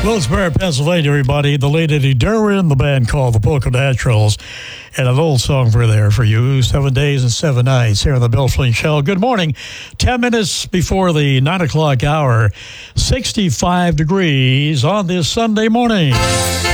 Wilkes-Barre, Pennsylvania, everybody. The late Eddie Derwin, the band called the Polka Naturals, and an old song for there for you, 7 Days and 7 Nights here on the Bill Flynn Show. Good morning. 10 minutes before the 9 o'clock hour, 65 degrees on this Sunday morning.